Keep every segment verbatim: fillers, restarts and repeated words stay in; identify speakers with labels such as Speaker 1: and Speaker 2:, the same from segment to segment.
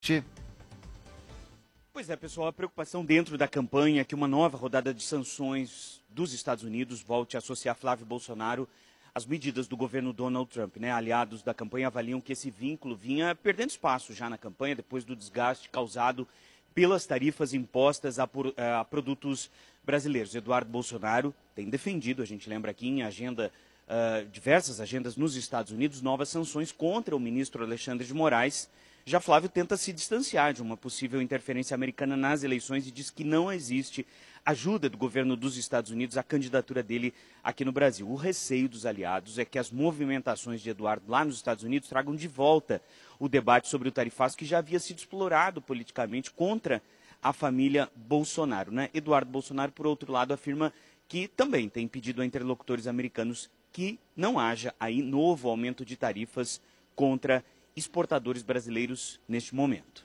Speaker 1: Pois é, pessoal, a preocupação dentro da campanha é que uma nova rodada de sanções dos Estados Unidos volte a associar Flávio Bolsonaro às medidas do governo Donald Trump, né? Aliados da campanha avaliam que esse vínculo vinha perdendo espaço já na campanha, depois do desgaste causado pelas tarifas impostas a, por, a produtos brasileiros. Eduardo Bolsonaro tem defendido, a gente lembra aqui em agenda, uh, diversas agendas nos Estados Unidos, novas sanções contra o ministro Alexandre de Moraes. Já Flávio tenta se distanciar de uma possível interferência americana nas eleições e diz que não existe ajuda do governo dos Estados Unidos à candidatura dele aqui no Brasil. O receio dos aliados é que as movimentações de Eduardo lá nos Estados Unidos tragam de volta o debate sobre o tarifaço que já havia sido explorado politicamente contra a família Bolsonaro, né? Eduardo Bolsonaro, por outro lado, afirma que também tem pedido a interlocutores americanos que não haja aí novo aumento de tarifas contra exportadores brasileiros neste momento.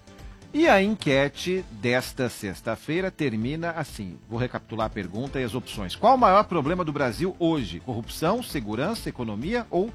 Speaker 2: E a enquete desta sexta-feira termina assim. Vou recapitular a pergunta e as opções. Qual o maior problema do Brasil hoje? Corrupção, segurança, economia ou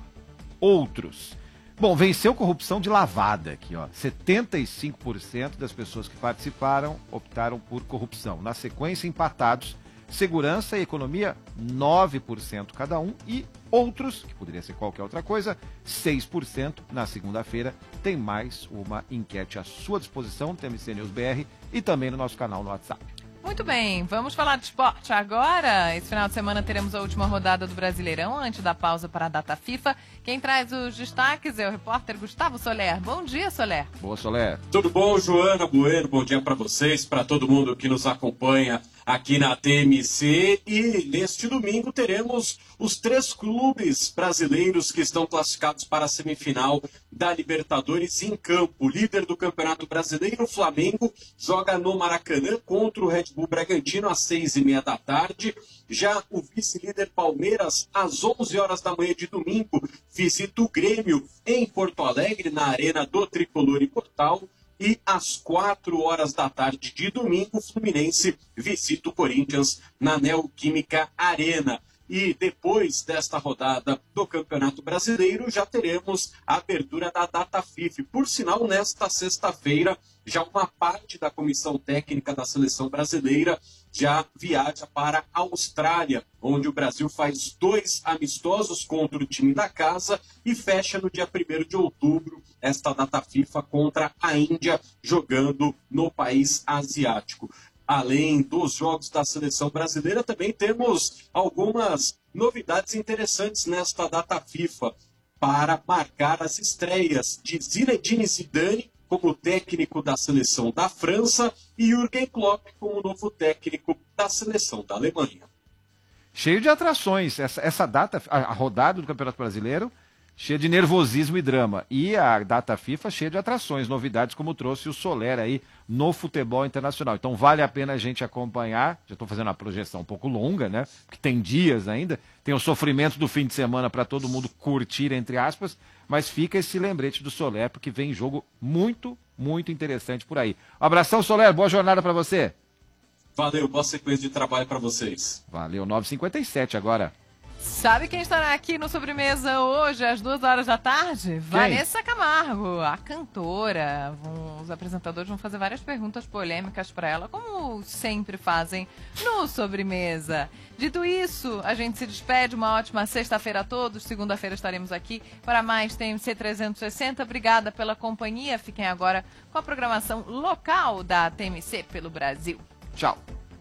Speaker 2: outros? Bom, venceu corrupção de lavada aqui, ó. setenta e cinco por cento das pessoas que participaram optaram por corrupção. Na sequência, empatados, segurança e economia, nove por cento cada um, e outros, que poderia ser qualquer outra coisa, seis por cento. Na segunda-feira tem mais uma enquete à sua disposição no T M C News B R e também no nosso canal no WhatsApp.
Speaker 3: Muito bem, vamos falar de esporte agora. Esse final de semana teremos a última rodada do Brasileirão, antes da pausa para a data FIFA. Quem traz os destaques é o repórter Gustavo Soler. Bom dia, Soler.
Speaker 2: Boa, Soler.
Speaker 4: Tudo bom, Joana Bueno? Bom dia para vocês, para todo mundo que nos acompanha aqui na T M C. E neste domingo teremos os três clubes brasileiros que estão classificados para a semifinal da Libertadores em campo. O líder do Campeonato Brasileiro, o Flamengo, joga no Maracanã contra o Red Bull Bragantino às seis e meia da tarde. Já o vice-líder Palmeiras, às onze horas da manhã de domingo, visita o Grêmio em Porto Alegre, na Arena do Tricolor e Portal. E às quatro horas da tarde de domingo, o Fluminense visita o Corinthians na Neoquímica Arena. E depois desta rodada do Campeonato Brasileiro, já teremos a abertura da data FIFA. Por sinal, nesta sexta-feira, já uma parte da comissão técnica da seleção brasileira já viaja para a Austrália, onde o Brasil faz dois amistosos contra o time da casa e fecha no dia primeiro de outubro esta data FIFA contra a Índia, jogando no país asiático. Além dos jogos da seleção brasileira, também temos algumas novidades interessantes nesta data FIFA para marcar as estreias de Zinedine Zidane como técnico da seleção da França e Jürgen Klopp como novo técnico da seleção da Alemanha.
Speaker 2: Cheio de atrações. Essa, essa data, a, a rodada do Campeonato Brasileiro, cheia de nervosismo e drama. E a data FIFA cheia de atrações, novidades, como trouxe o Soler aí no futebol internacional. Então vale a pena a gente acompanhar. Já estou fazendo uma projeção um pouco longa, né? Porque tem dias ainda. Tem o sofrimento do fim de semana para todo mundo curtir, entre aspas. Mas fica esse lembrete do Soler, porque vem jogo muito, muito interessante por aí. Um abração, Soler. Boa jornada para você.
Speaker 4: Valeu, boa sequência de trabalho para vocês.
Speaker 2: Valeu, nove e cinquenta e sete agora.
Speaker 3: Sabe quem estará aqui no Sobremesa hoje, às duas horas da tarde? Quem? Vanessa Camargo, a cantora. Vão, os apresentadores vão fazer várias perguntas polêmicas para ela, como sempre fazem no Sobremesa. Dito isso, a gente se despede. Uma ótima sexta-feira a todos. Segunda-feira estaremos aqui para mais T M C trezentos e sessenta. Obrigada pela companhia. Fiquem agora com a programação local da T M C pelo Brasil.
Speaker 2: Tchau.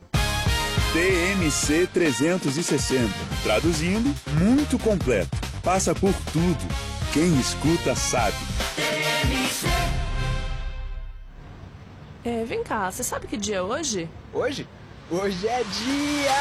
Speaker 5: T M C trezentos e sessenta. Traduzindo, muito completo. Passa por tudo. Quem escuta sabe.
Speaker 6: É, vem cá, você sabe que dia é hoje?
Speaker 7: Hoje? Hoje é dia...